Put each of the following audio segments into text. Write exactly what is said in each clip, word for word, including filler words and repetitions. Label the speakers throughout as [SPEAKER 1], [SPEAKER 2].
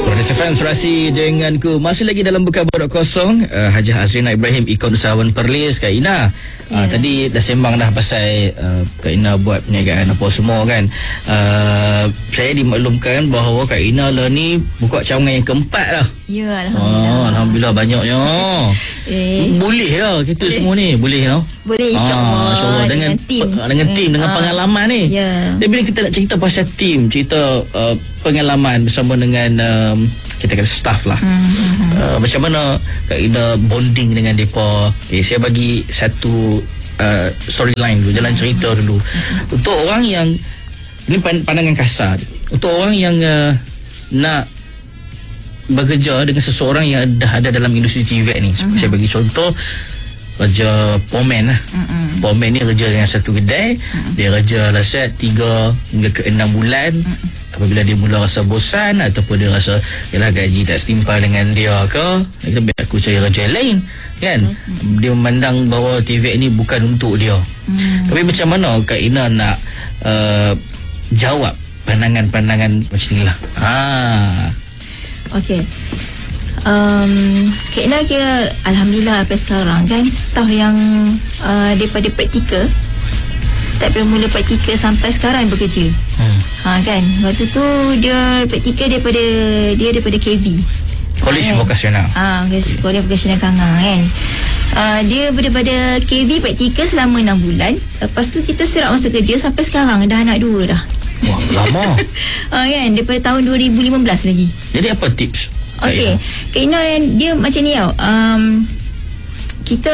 [SPEAKER 1] Fans Rasi denganku. Masih lagi dalam Buka Borak Kosong. uh, Hajah Azrina Ibrahim, Ikon Usahawan Perlis, Kak Ina. uh, yeah. Tadi dah sembang dah pasal uh, Kak Ina buat perniagaan apa semua kan. uh, Saya dimaklumkan bahawa Kak Ina lah ni buka cawangan yang keempat lah.
[SPEAKER 2] Ya, Alhamdulillah.
[SPEAKER 1] ah, Alhamdulillah banyaknya. eh. Boleh lah kita boleh. Semua ni. Boleh tau.
[SPEAKER 2] Boleh insyaAllah.
[SPEAKER 1] ah, InsyaAllah dengan Dengan tim pe, Dengan tim Dengan ah. pengalaman ni.
[SPEAKER 2] Ya.
[SPEAKER 1] Dan bila kita nak cerita pasal tim, cerita uh, pengalaman bersama dengan um, kita kata staff lah. hmm, hmm, uh, Macam mana Kak Ina bonding dengan mereka. Okay, saya bagi satu uh, storyline dulu, jalan cerita dulu. hmm. Untuk orang yang, ini pandangan kasar, untuk orang yang uh, nak bekerja dengan seseorang yang dah ada dalam industri T V ni. hmm. Saya bagi contoh kerja pomen lah. Mm-mm. Pomen ni kerja dengan satu kedai. Mm-mm. Dia kerja lah set tiga hingga ke enam bulan. Mm-mm. Apabila dia mula rasa bosan ataupun dia rasa yalah gaji tak setimpal dengan dia ke, dia biar aku cari kerja lain kan. Mm-hmm. Dia memandang bahawa T V ni bukan untuk dia. Mm. Tapi macam mana Kak Ina nak uh, jawab pandangan-pandangan macam ni lah. Ah.
[SPEAKER 2] Okey. Um, Kak Ina kira Alhamdulillah sampai sekarang kan, staff yang uh, daripada praktikal, start dari mula praktikal sampai sekarang bekerja. hmm. ha, kan, waktu tu dia praktikal daripada dia daripada K V,
[SPEAKER 1] College
[SPEAKER 2] kan?
[SPEAKER 1] Vokasional.
[SPEAKER 2] Ah, ha, College Vokasional Kangang kan. Uh, dia daripada K V praktikal selama enam bulan. Lepas tu kita serap masuk kerja sampai sekarang dah anak dua dah.
[SPEAKER 1] Wah, lama.
[SPEAKER 2] ha, kan, daripada tahun dua ribu lima belas lagi.
[SPEAKER 1] Jadi apa tips
[SPEAKER 2] Okey, Kak Ina dia macam ni tau. Um, kita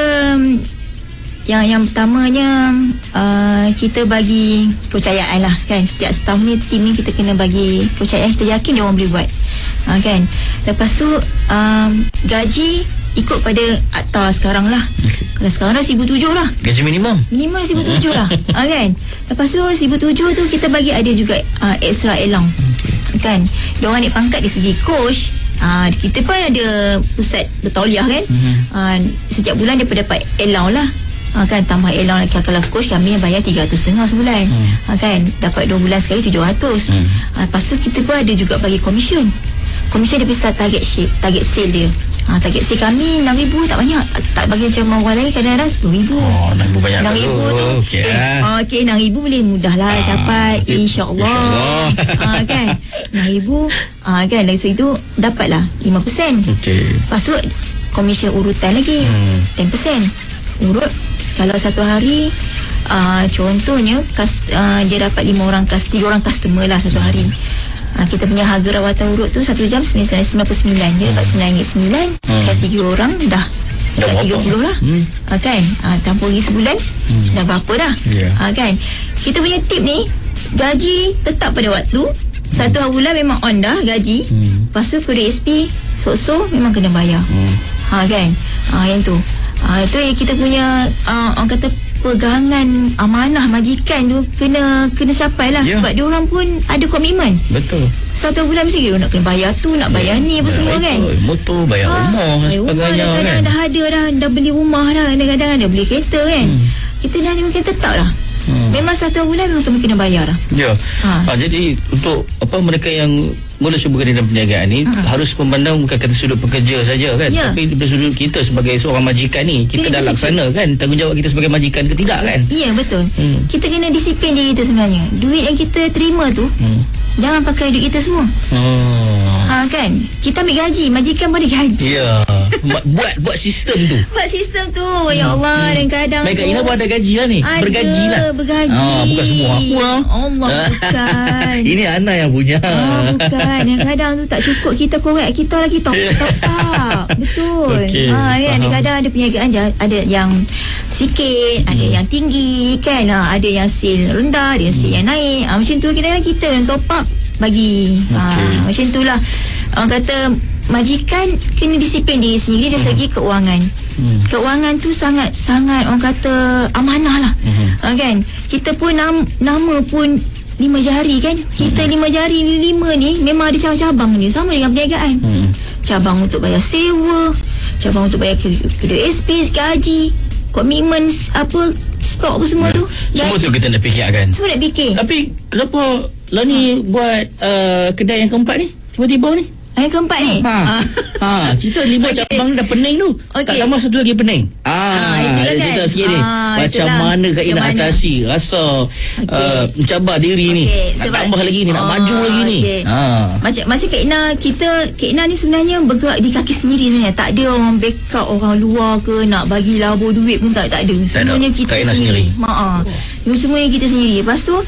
[SPEAKER 2] yang yang pertamanya uh, kita bagi kepercayaan lah kan. Setiap staff ni, tim ni kita kena bagi kepercayaan. Kita yakin dia orang boleh buat. Ha, kan. Lepas tu um, gaji ikut pada akta sekarang lah. Okay. Kalau sekarang dah seribu tujuh lah.
[SPEAKER 1] Gaji minimum?
[SPEAKER 2] Minimum seribu tujuh lah. Ha, kan. Lepas tu seribu tujuh tu kita bagi ada juga uh, extra allowance. Okay. Kan. Diorang naik pangkat dari segi coach. Uh, kita pun ada pusat bertauliah kan. mm-hmm. uh, Setiap bulan dia pun dapat allowance lah. uh, Kan, tambah allowance. Kalau coach kami yang bayar tiga ratus ringgit sebulan. mm. uh, Kan, dapat dua bulan sekali tujuh ratus. mm. uh, Lepas tu kita pun ada juga bagi komisen. Komisen dia start target share, target sale dia. Ha, target sale kami enam ribu, tak banyak. Tak bagi macam orang lain kadang-kadang sepuluh ribu.
[SPEAKER 1] Oh, enam ribu banyak.
[SPEAKER 2] enam ribu tu
[SPEAKER 1] okay,
[SPEAKER 2] eh, uh, okay, enam ribu boleh mudah lah ah, capai, insyaAllah. Insya ha, kan, enam ribu ha, kan, dari situ dapatlah lima peratus.
[SPEAKER 1] Okay.
[SPEAKER 2] Lepas tu komisen urutan lagi hmm. sepuluh peratus. Urut kalau satu hari uh, contohnya kas, uh, dia dapat lima orang kas, tiga orang customer lah satu hari. Ha, kita punya harga rawatan urut tu satu jam sembilan sembilan puluh sembilan. Dia dapat sembilan ringgit sembilan. hmm. Kalau tiga orang dah dah tiga puluh lah. hmm. ha, Kan, ha, tanpa pergi sebulan hmm. dah berapa dah. yeah. ha, Kan, kita punya tip ni gaji tetap pada waktu. Satu hmm. bulan memang on dah gaji. hmm. Lepas tu kode S P so-so memang kena bayar. hmm. ha, Kan, ha, yang tu ha, itu yang kita punya uh, orang kata pegangan amanah majikan tu kena kena capai lah. yeah. Sebab dia orang pun ada komitmen.
[SPEAKER 1] Betul.
[SPEAKER 2] Satu bulan mesti dia nak kena bayar tu, nak bayar yeah. ni apa yeah, semua kan.
[SPEAKER 1] Motor, bayar ha, rumah dan sebagainya kan.
[SPEAKER 2] Kadang-kadang dah ada dah, dah beli rumah dah, kadang-kadang dah beli kereta kan. hmm. Kita dah ni mungkin tetap lah. Hmm. Memang satu bulan memang kami kena bayar lah. Ya.
[SPEAKER 1] Ha. Ha, jadi untuk apa mereka yang mula cuba kerja dalam perniagaan ni ha. harus memandang bukan kata sudut pekerja saja kan, ya. Tapi dari sudut kita sebagai seorang majikan ni, kita kena dah laksana kan tanggungjawab kita sebagai majikan ke tidak kan?
[SPEAKER 2] Ya, betul. Hmm. Kita kena disiplin diri kita sebenarnya. Duit yang kita terima tu hmm. jangan pakai duit kita semua. Hmm. Ha, kan, kita ambil gaji, majikan pun ada gaji.
[SPEAKER 1] Ya. buat buat sistem tu.
[SPEAKER 2] Buat sistem tu. Ya Allah, hmm. dan kadang
[SPEAKER 1] Baik, Kak Ina pun ada gaji lah ni.
[SPEAKER 2] Ada,
[SPEAKER 1] bergaji lah.
[SPEAKER 2] Bergaji.
[SPEAKER 1] Ah, bukan semua aku lah.
[SPEAKER 2] Allah, bukan.
[SPEAKER 1] Ini Ana yang punya.
[SPEAKER 2] Ah, bukan. Yang kadang tu tak cukup kita korek, kita lagi top top up. Betul. Okay, ha, kan, kadang ada perniagaan ada yang sikit, hmm. ada yang tinggi kan. Ha, ada yang sale rendah, ada yang sale hmm. yang naik. Ha, macam tu kita kita yang top up bagi. Okay. Ha, macam itulah. Orang kata majikan kena disiplin diri sendiri dari segi keuangan. Hmm. Keuangan tu sangat sangat orang kata amanah lah. Hmm. Ha, kan? Kita pun nam, nama pun lima jari kan. Kita hmm. lima jari lima ni memang ada cabang-cabang ni. Sama dengan perniagaan. Hmm. Cabang untuk bayar sewa, cabang untuk bayar kedua S P, gaji, komitmen apa, stok apa semua tu.
[SPEAKER 1] Semua tu kita nak fikirkan.
[SPEAKER 2] Semua nak fikir.
[SPEAKER 1] Tapi kenapa lah ni ha. buat uh, kedai yang keempat ni tiba-tiba ni?
[SPEAKER 2] Yang keempat ni.
[SPEAKER 1] Ha. Ha, cerita lima okay. cabang dah pening tu. Okay. Tak tambah satu lagi pening. Ah, ha,
[SPEAKER 2] itulah kan.
[SPEAKER 1] Cerita sikit ni.
[SPEAKER 2] Ah,
[SPEAKER 1] macam
[SPEAKER 2] itulah.
[SPEAKER 1] mana Kak Ina atasi rasa okay. uh, mencabar diri okay. ni. Nak Sebab, tambah lagi ni, nak ah, maju lagi ni. Okay. Ha.
[SPEAKER 2] Macam macam Kak Ina, kita Kak Ina ni sebenarnya bergerak di kaki sendiri sebenarnya. Tak ada orang backup orang luar ke nak bagi labur duit pun tak tak ada. Semuanya kita
[SPEAKER 1] Kak Ina
[SPEAKER 2] sendiri.
[SPEAKER 1] sendiri.
[SPEAKER 2] Ha. Oh. Semuanya kita sendiri. Lepas tu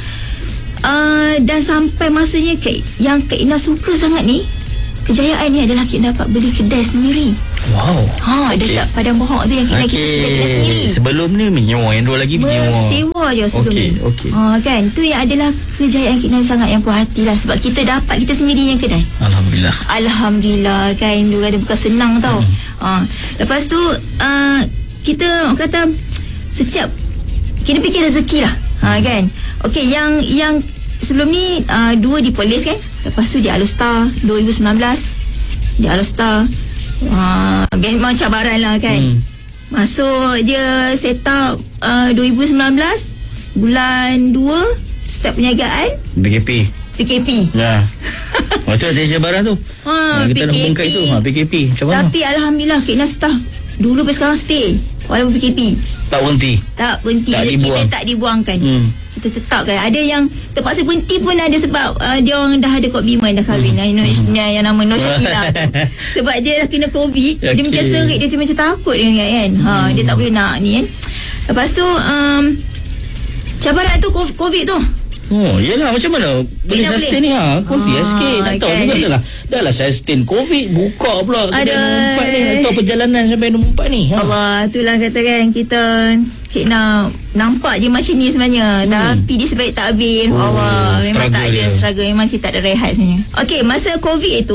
[SPEAKER 2] uh, dan sampai masanya Kak, yang Kak Ina suka sangat ni, kejayaan ni adalah kita dapat beli kedai sendiri.
[SPEAKER 1] Wow.
[SPEAKER 2] Ha, okay. Dekat Padang Bohong tu yang kita okay. kita kedai sendiri.
[SPEAKER 1] Sebelum ni menyewa, yang dua lagi menyewa.
[SPEAKER 2] Bersewa je sebelum
[SPEAKER 1] okay.
[SPEAKER 2] ni.
[SPEAKER 1] Okay.
[SPEAKER 2] Ha, kan, tu yang adalah kejayaan kita sangat yang puas hati lah, sebab kita dapat kita sendiri yang kedai.
[SPEAKER 1] Alhamdulillah.
[SPEAKER 2] Alhamdulillah kan, dia ada bukan senang tau. Hmm. Ha, lepas tu uh, kita orang kata setiap kita fikir rezeki lah. Ha, kan. Okey, yang yang sebelum ni uh, dua di Polis kan. Lepas tu di Alustar dua ribu sembilan belas. Di Alustar uh, memang cabaran lah kan. hmm. Masuk je set up uh, dua ribu sembilan belas bulan dua, start perniagaan
[SPEAKER 1] B K P
[SPEAKER 2] B K P.
[SPEAKER 1] Ya. Waktu ada cabaran tu. Ha, kita nak bongkar itu. Ha, B K P macam mana?
[SPEAKER 2] Tapi alhamdulillah Kak staff dulu sampai sekarang stay walaupun B K P.
[SPEAKER 1] Tak berhenti.
[SPEAKER 2] Tak berhenti.
[SPEAKER 1] Tak
[SPEAKER 2] kita
[SPEAKER 1] dibuang.
[SPEAKER 2] tak dibuangkan.
[SPEAKER 1] Hmm.
[SPEAKER 2] Kita tetap kan. Ada yang terpaksa berhenti pun ada sebab uh, dia orang dah ada komitmen, dah kahwin. Hmm. Noh, hmm. yang nama Noh Syakila tu. Sebab dia dah kena COVID, okay. dia macam serik, dia macam takut dia kan. Ha, hmm. dia tak boleh nak ni kan. Lepas tu um, cabaran tu COVID tu.
[SPEAKER 1] Oh, yelah, macam mana boleh
[SPEAKER 2] Kena
[SPEAKER 1] sustain
[SPEAKER 2] boleh.
[SPEAKER 1] ni ha? Kongsi ah, sikit. Nak tahu juga dah lah. Dah lah sustain COVID, buka pula kedai nombor empat ni. Nak tahu perjalanan sampai nombor empat ni. Ha?
[SPEAKER 2] Allah, itulah kata kan, kita Kek nak nampak je macam ni sebenarnya. Hmm. Tapi dia sebaik takbir. Oh, Allah, memang tak ada dia. Struggle. Memang kita tak ada rehat sebenarnya. Okey, masa COVID itu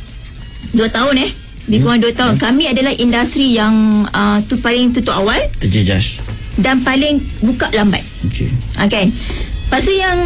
[SPEAKER 2] dua tahun eh. Lebih kurang dua tahun. Hmm. Kami adalah industri yang uh, tu paling tutup awal.
[SPEAKER 1] Terjejas.
[SPEAKER 2] Dan paling buka lambat.
[SPEAKER 1] Okey.
[SPEAKER 2] Ha, kan? Lepas tu yang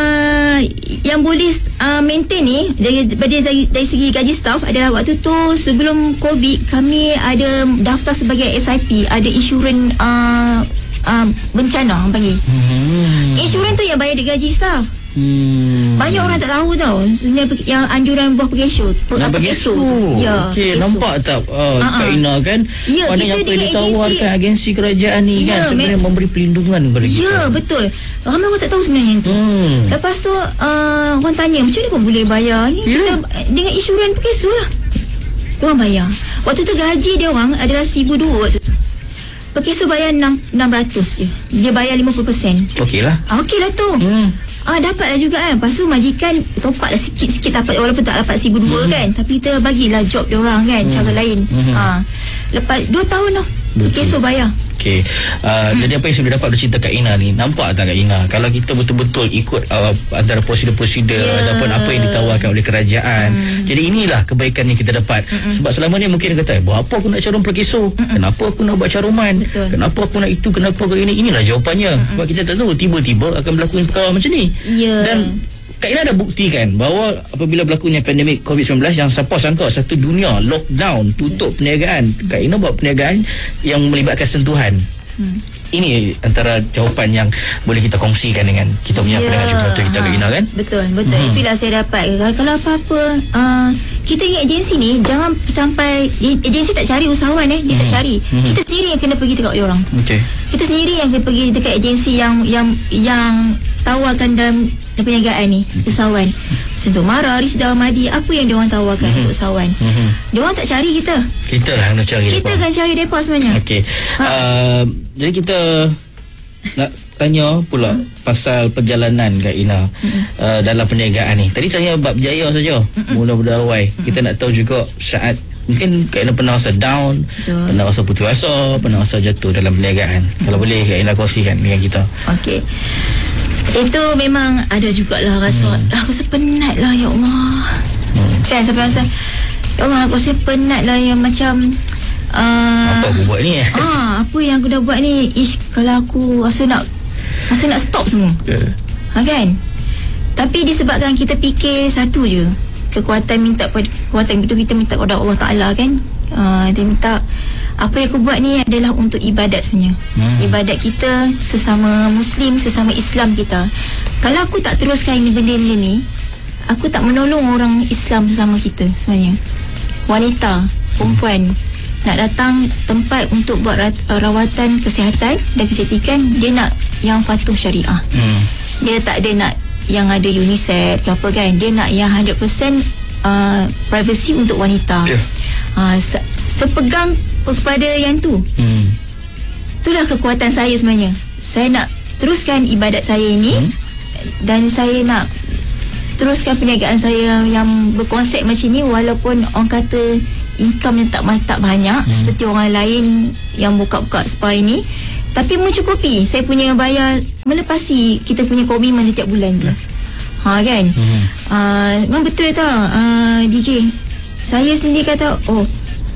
[SPEAKER 2] uh, yang boleh uh, maintain ni dari, dari, dari, dari segi gaji staff adalah waktu tu sebelum COVID kami ada daftar sebagai S I P, ada insurans uh, uh, bencana orang panggil. Hmm. Insurans tu yang bayar di gaji staff. Hmm. Banyak orang tak tahu tau sebenarnya yang anjuran buah Pegeso.
[SPEAKER 1] Nak Pegeso. Ya. Okey, nampak tak uh, uh-huh. Kak Ina kan? Ya, mana yang perlu ditawarkan agensi kerajaan ni ya, kan sebenarnya Max. Memberi perlindungan kepada kita.
[SPEAKER 2] Ya, betul. Ramai orang tak tahu sebenarnya tu. Hmm. Lepas tu uh, orang tanya macam mana kau boleh bayar ni? Ya. Kita dengan insurans Pegeso lah. Diorang bayar. Waktu tu gaji dia orang adalah seribu dua waktu tu. Pegeso bayar enam ratus je. Dia bayar lima puluh peratus.
[SPEAKER 1] Okeylah.
[SPEAKER 2] Ah, okeylah tu. Hmm. Ah, dapatlah juga kan. Lepas tu majikan topak lah sikit-sikit dapat, walaupun tak dapat seribu dua hmm. kan. Tapi kita bagilah job dia orang kan, hmm. cara lain. Hmm. Ah. Lepas dua tahun dah. Pegeso bayar.
[SPEAKER 1] Okey. Uh, hmm. Jadi apa yang sudah dapat bercerita Kak Ina ni, nampak tak Kak Ina, kalau kita betul-betul ikut uh, antara prosedur-prosedur yeah. ataupun apa yang ditawarkan oleh kerajaan. Hmm. Jadi inilah kebaikan yang kita dapat. Hmm. Sebab selama ni mungkin dia kata, buat apa aku nak carum Pegeso? Hmm. Kenapa aku nak buat caruman? Betul. Kenapa aku nak itu? Kenapa aku ini? Inilah jawapannya. Hmm. Sebab kita tak tahu tiba-tiba akan berlaku perkara macam ni. Yeah. Dan Kak Ina dah buktikan bahawa apabila berlakunya pandemik covid sembilan belas yang siapa sangka satu dunia lockdown, tutup perniagaan, Kak Ina buat perniagaan yang melibatkan sentuhan. Hmm. Ini antara jawapan yang boleh kita kongsikan dengan kita punya yeah. pendengar juga kita ha. Kak Ina kan?
[SPEAKER 2] Betul, betul. Hmm. Itulah saya dapat. Kalau, kalau apa-apa uh, kita ingat agensi ni jangan sampai agensi tak cari usahawan eh, dia hmm. tak cari. Hmm. Kita sendiri yang kena pergi dekat dia orang. Okey. Kita sendiri yang kena pergi dekat agensi yang yang yang tawarkan dalam perniagaan ni, usahawan. Contoh Mara, Risda, Madi, apa yang dia orang tawarkan mm-hmm. untuk usahawan? Mm-hmm. Dia orang tak cari kita. Kita
[SPEAKER 1] lah yang nak cari.
[SPEAKER 2] Kita kan cari depa sebenarnya.
[SPEAKER 1] Okey. Ha. Uh, jadi kita nak tanya pula mm-hmm. pasal perjalanan Kak Ina mm-hmm. uh, dalam perniagaan ni. Tadi tanya bab berjaya saja. Mm-hmm. Mula-mula awal. Mm-hmm. Kita nak tahu juga saat mungkin Kak Ina pernah rasa down, betul. Pernah rasa putus asa, pernah rasa jatuh dalam perniagaan. Mm-hmm. Kalau boleh Kak Ina kongsikan dengan kita.
[SPEAKER 2] Okey. Itu memang ada jugalah rasa hmm. aku rasa penat lah ya Allah. Hmm. Kan sampai rasa ya Allah aku rasa penat lah yang macam uh,
[SPEAKER 1] apa aku buat ni eh?
[SPEAKER 2] Ah, apa yang aku dah buat ni? Ish, kalau aku rasa nak rasa nak stop semua. Yeah. Ha, kan? Tapi disebabkan kita fikir satu je, kekuatan minta pada kekuatan itu kita minta kepada Allah Taala kan. Uh, dia minta apa yang aku buat ni adalah untuk ibadat sebenarnya. Hmm. Ibadat kita sesama Muslim, sesama Islam kita. Kalau aku tak teruskan ini benda-benda ni, aku tak menolong orang Islam sesama kita sebenarnya. Wanita, perempuan nak datang tempat untuk buat rawatan kesihatan dan kecantikan, dia nak yang patuh syariah. Hmm. Dia tak ada nak yang ada UNICEF ke apa kan. Dia nak yang one hundred percent uh, privacy untuk wanita. Yeah. Uh, se- sepegang kepada yang tu. Hmm. Itulah kekuatan saya sebenarnya. Saya nak teruskan ibadat saya ini, hmm. dan saya nak teruskan perniagaan saya yang berkonsep macam ni, walaupun orang kata income yang tak, tak banyak hmm. seperti orang lain yang buka-buka spa ini, tapi mencukupi. Saya punya bayar melepasi kita punya komitmen setiap bulan tu. Ha kan? Hmm. Uh, memang betul tak uh, D J? Saya sendiri kata, oh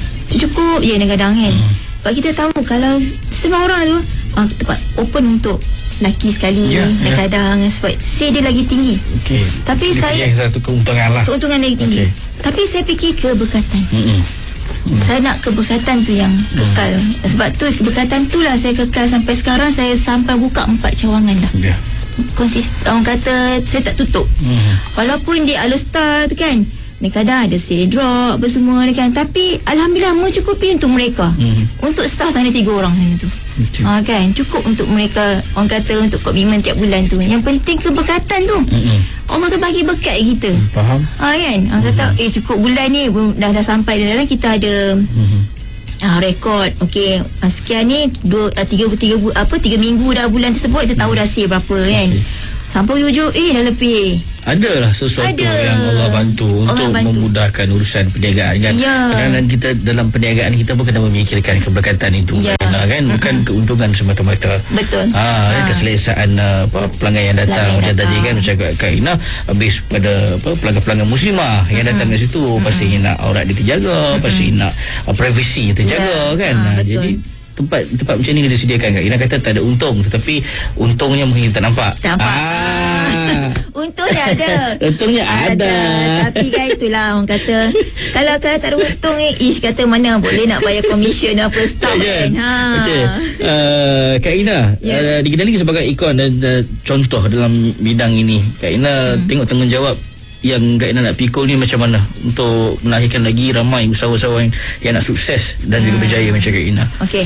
[SPEAKER 2] cukup je kadang-kadang kan. Hmm. Sebab kita tahu kalau setengah orang tu uh, kita open untuk lelaki sekali, yeah, kadang-kadang yeah. sebab say dia lagi tinggi. Okay. Tapi dia saya
[SPEAKER 1] satu keuntungan lah.
[SPEAKER 2] Keuntungan lagi tinggi. Okay. Tapi saya fikir keberkatan. Mm-hmm. Mm. Saya nak keberkatan tu yang kekal. Mm. Sebab tu keberkatan tu lah saya kekal sampai sekarang. Saya sampai buka empat cawangan dah. Yeah. Konsist, orang kata saya tak tutup. Mm. Walaupun di Alustar tu kan, kadang ada sale drop apa semua kan, tapi alhamdulillah mencukupi untuk mereka. Mm. Untuk staff sana tiga orang sana tu. Ha, kan cukup untuk mereka, orang kata untuk komitmen tiap bulan tu. Yang penting keberkatan tu. Mm-hmm. Allah tu bagi berkat kita.
[SPEAKER 1] Faham?
[SPEAKER 2] Ha, kan orang kata mm-hmm. eh cukup bulan ni dah dah sampai dalam kita ada mm-hmm. ha, rekod. Okey, ha, sekian ni dua tiga tiga apa tiga minggu dah bulan tersebut, kita tahu dah sale berapa kan. Okay. Sampai hujung eh dah lebih.
[SPEAKER 1] Adalah sesuatu ada. Yang Allah bantu Allah untuk bantu. memudahkan urusan perniagaan kan. Ya. Kadang-kadang kita dalam perniagaan kita pun kena memikirkan keberkatan itu, ya. kan, bukan uh-huh. keuntungan semata-mata. Betul. Ha, ha. Keselesaan apa pelanggan yang datang macam tadi kan, macam Kak Ina habis pada apa pelanggan-pelanggan muslimah yang uh-huh. datang ke situ, uh-huh. pasti nak aurat dia terjaga, uh-huh. pasti nak uh, privacy terjaga, ya. kan. Ha, ha, jadi tempat tempat macam ni dia disediakan. Kak Ina kata tak ada untung, tetapi untungnya mungkin tak nampak. Tak nampak. Ah.
[SPEAKER 2] Untungnya ada.
[SPEAKER 1] Untungnya ada. ada.
[SPEAKER 2] Tapi kan itulah orang kata kalau kalau tak ada untung eh, ish kata mana boleh nak bayar komisen apa staff kan. Ha. Okey.
[SPEAKER 1] Uh, Kak Ina yeah. uh, dikenali sebagai ikon dan uh, contoh dalam bidang ini. Kak Ina hmm. tengok tanggungjawab yang Kak Ina nak pikul ni macam mana untuk melahirkan lagi ramai usahawan-usahawan yang nak sukses dan juga berjaya macam Kak Ina.
[SPEAKER 2] Okey.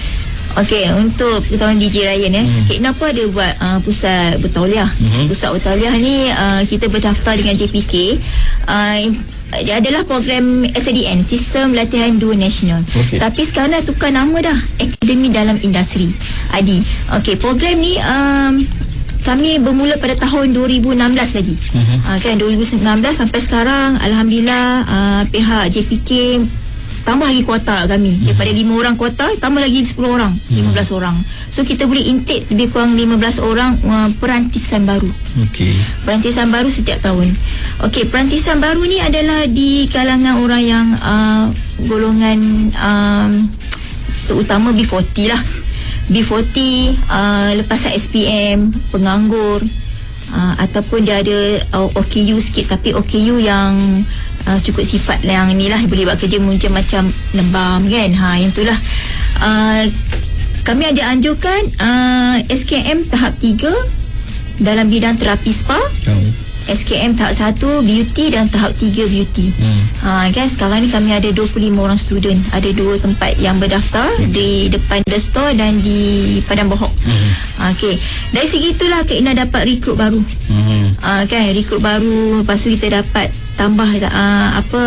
[SPEAKER 2] Okey, untuk tahun D J Ryan ya, hmm. Kak Ina pun ada buat uh, pusat bertauliah. Hmm. Pusat bertauliah ni uh, kita berdaftar dengan J P K. Uh, dia adalah program S A D N, Sistem Latihan Dua Nasional. Okay. Tapi sekarang dah tukar nama dah, Akademi Dalam Industri. A D I. Okey, program ni um, kami bermula pada tahun dua ribu enam belas lagi. Uh-huh. Uh, kan dua ribu enam belas sampai sekarang alhamdulillah uh, pihak J P K tambah lagi kuota kami. Uh-huh. Daripada lima orang kuota tambah lagi sepuluh orang, uh-huh. lima belas orang. So kita boleh intake lebih kurang lima belas orang uh, perantisan baru. Okey. Perantisan baru setiap tahun. Okey, perantisan baru ni adalah di kalangan orang yang uh, golongan um, terutama B empat puluh lah. B empat puluh uh, lepasan S P M, penganggur, uh, ataupun dia ada uh, O K U sikit, tapi O K U yang uh, cukup sifat yang ni lah, boleh buat kerja macam-macam lembam kan. Ha, yang itulah uh, kami ada anjurkan uh, S K M tahap tiga dalam bidang terapi spa. Oh. S K M tahap satu beauty dan tahap tiga beauty. Hmm. Ha, kan sekarang ni kami ada dua puluh lima orang student. Ada dua tempat yang berdaftar, hmm. di depan The Store dan di Padang Bohok. Hmm. Ha, okey. Dari segi itulah Kak Ina dapat rekrut baru. Hmm. Ha, kan rekrut baru, lepas tu kita dapat tambah uh, apa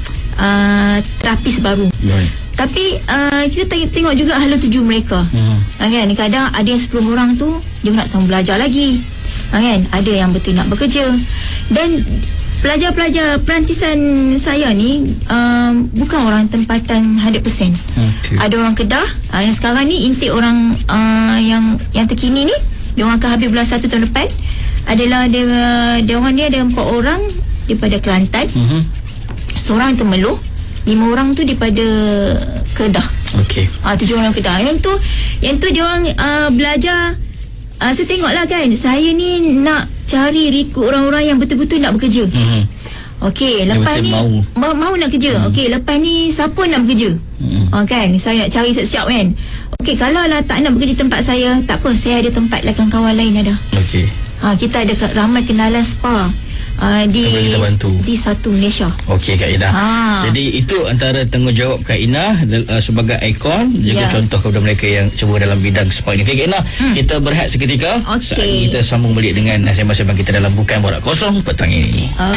[SPEAKER 2] uh, terapis baru. Right. Tapi uh, kita tengok juga hala tuju mereka. Hmm. Ha, kan kadang ada yang sepuluh orang tu dia nak sama belajar lagi. Ha, kan ada yang betul nak bekerja, dan pelajar-pelajar perantisan saya ni um, bukan orang tempatan one hundred percent. Okay. Ada orang Kedah uh, yang sekarang ni intake orang uh, yang yang terkini ni, dia orang akan habis bulan satu tahun depan. Adalah dia dia orang ni ada empat orang daripada Kelantan, uh-huh. seorang Temeloh, lima orang tu daripada Kedah. Okey. Ah uh, tujuh orang Kedah. Yang tu yang tu dia orang uh, belajar. Uh, saya tengoklah kan, saya ni nak cari rekrut orang-orang yang betul-betul nak bekerja. Mm-hmm. Okey, lepas ni mau. Ma- mau nak kerja. Mm-hmm. Okey, lepas ni siapa nak bekerja? Mm-hmm. Uh, kan, saya nak cari siap-siap kan. Okey, kalau lah tak nak bekerja tempat saya, tak apa, saya ada tempat lah, kawan-kawan lain ada. Okey. Uh, kita ada ramai kenalan spa. uh, di
[SPEAKER 1] boleh kita bantu.
[SPEAKER 2] di Satu Malaysia.
[SPEAKER 1] Okey Kak Ina.
[SPEAKER 2] Ha.
[SPEAKER 1] Jadi itu antara tanggungjawab Kak Ina uh, sebagai ikon, juga
[SPEAKER 2] Ya.
[SPEAKER 1] contoh kepada mereka yang cuba dalam bidang sport ini. Okey Kak Ina, hmm. kita berehat seketika.
[SPEAKER 2] Okey.
[SPEAKER 1] Saat ini kita sambung balik dengan sembang-sembang kita dalam Bukan Borak Kosong petang ini.
[SPEAKER 2] Uh.